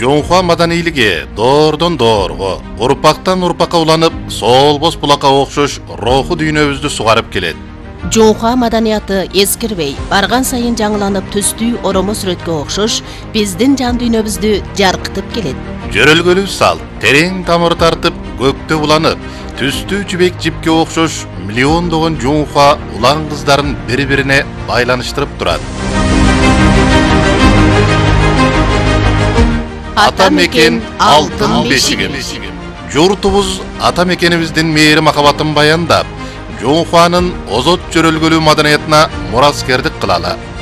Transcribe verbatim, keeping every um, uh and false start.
Жоңхуа маданийлиги доордон доорго, урпактан урпакка уланып, солбос булакка окшош руху дүйнөбүздү сугарып келет. Жоңхуа маданияты эскирбей, барган сайын жаңыланып түстүү оромо сүрөткө окшош, биздин жан дүйнөбүздү жаркытып келет. Жөрөлгөлүү салт, терең тамыр тартып, көктө уланып, түстүү жибек жипке окшош миллиондогон жоңхуа улан кыздарын бири-бирине байланыштырып турат. Ата мекен алтын бешиги. Журтубуз ата мекенибиздин мээри махабатын баяндап, Жоңхуанын озот жөрөлгөлүү маданиятына мураскердик кылалы.